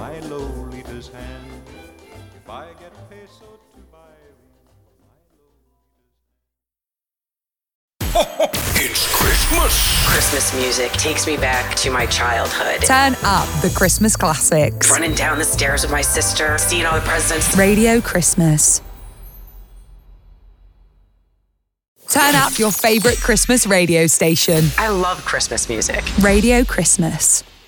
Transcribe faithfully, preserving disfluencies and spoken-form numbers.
my Lolita's hand. If I get peso to buy It's Christmas. Christmas music takes me back to my childhood. Turn up the Christmas classics. Running down the stairs with my sister, seeing all the presents. Radio Christmas. Turn up your favourite Christmas radio station. I love Christmas music. Radio Christmas.